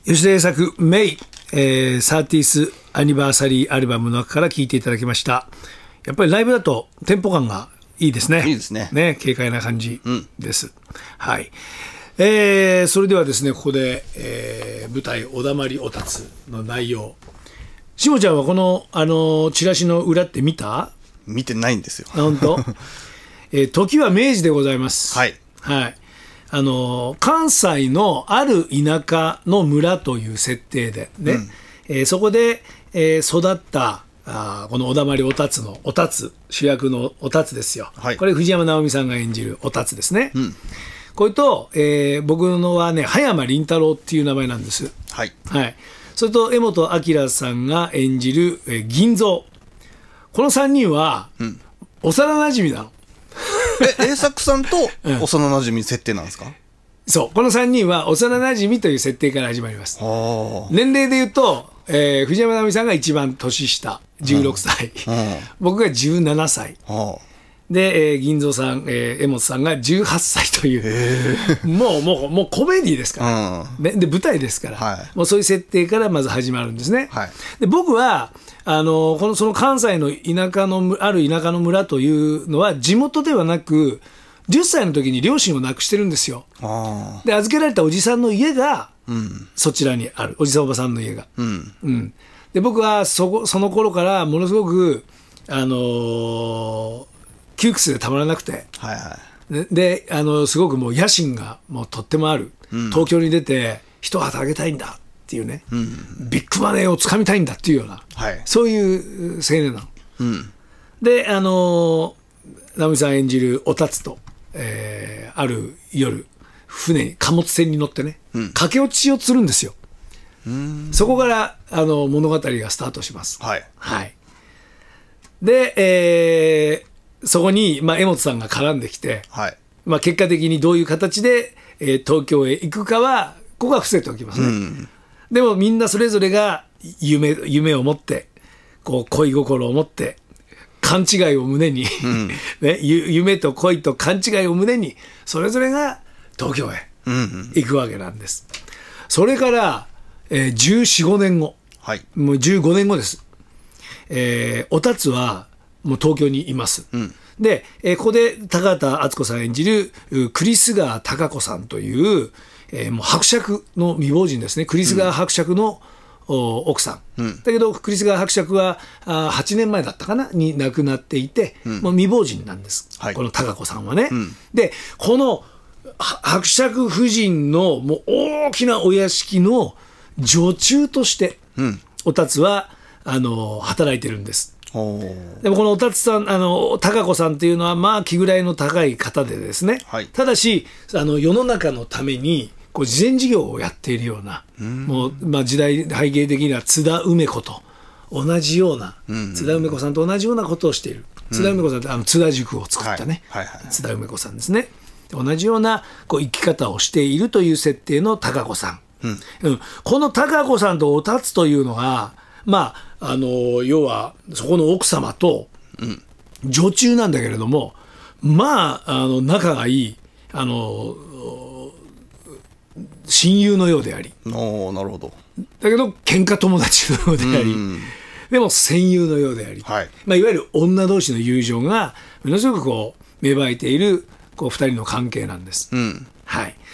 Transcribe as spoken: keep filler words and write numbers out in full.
吉田栄作メイ、えー、サーティースアニバーサリーアルバムの中から聴いていただきました。やっぱりライブだとテンポ感がいいですね。 いいですね。 ね、軽快な感じです。うん、はい。えー、それではですね、ここで、えー、舞台おだまりおたつの内容。しもちゃんはこの、あのチラシの裏って見た？ 見てないんですよ。 本当？えー、時は明治でございます。 はい。 はい。あの関西のある田舎の村という設定でね、うん、えー、そこで、えー、育ったあこのおだまりおたつのおたつ、主役のおたつですよ、はい、これ藤山直美さんが演じるおたつですね、うん、これと、えー、僕のはね葉山麟太郎っていう名前なんです、 はいはい、それと柄本明さんが演じる、えー、銀蔵、このさんにんは、うん、幼なじみなの。 え、栄作さんと幼なじみ設定なんですか？うん、 そう、このさんにんは幼なじみという設定から始まります。年齢でいうと、えー、藤山直美さんが一番年下じゅうろくさい、うん、僕がじゅうななさいで、えー、銀蔵さん、えー、柄本さんがじゅうはっさいというもうもうもうコメディですから、うん、で, で舞台ですから、はい、もうそういう設定からまず始まるんですね、はい、で僕はあのこのその関西の田舎のある田舎の村というのは地元ではなくじゅっさいの時に両親を亡くしてるんですよ。あで預けられたおじさんの家が、うん、そちらにある、おじさんおばさんの家が、うんうん、で僕は そ, その頃からものすごく、あのー、窮屈でたまらなくて、はいはい、であのすごくもう野心がもうとってもある、うん、東京に出て一旗あげたいんだっていうね、うん、ビッグマネーをつかみたいんだっていうような、はい、そういう青年なの、うん、であの直美さん演じるおたつと、えー、ある夜船に貨物船に乗ってね、うん、駆け落ちをするんですよ。うーん、そこからあの物語がスタートします、はいはい、で、えー、そこに、まあ、柄本さんが絡んできて、はい、まあ、結果的にどういう形で、えー、東京へ行くかはここは伏せておきますね、うん、でもみんなそれぞれが 夢, 夢を持ってこう恋心を持って勘違いを胸に、うんね、夢と恋と勘違いを胸にそれぞれが東京へ行くわけなんです、うんうん、それから、えー、じゅうよん、じゅうごねんご、はい、もうじゅうごねんごです、えー、おたつはもう東京にいます、うん、で、えー、ここで高畑淳子さん演じる栗栖川貴子さんという、えー、もう伯爵の未亡人ですね。栗栖川伯爵の、うん、奥さん、うん、だけど栗栖川伯爵はあはちねんまえだったかなに亡くなっていて、うん、もう未亡人なんです、はい、この貴子さんはね、うん、でこの伯爵夫人のもう大きなお屋敷の女中として、うん、おたつはあの働いてるんです。でもこのおたつさん、あの貴子さんというのはまあ気位の高い方でですね、はい、ただしあの世の中のためにこう慈善事業をやっているような、うもう、まあ、時代背景的には津田梅子と同じような、うん、津田梅子さんと同じようなことをしている、うん、津田梅子さんってあの津田塾を作ったね、はいはいはい、津田梅子さんですね。同じようなこう生き方をしているという設定の貴子さん、うんうん、この貴子さんとおたつというのがまああの要はそこの奥様と女中なんだけれども、まああの仲がいいあの親友のようであり、 おなるほど、 だけど喧嘩友達のようであり、うん、でも戦友のようであり、はい、まあ、いわゆる女同士の友情がものすごくこう芽生えているこうふたりの関係なんです、うん、はい、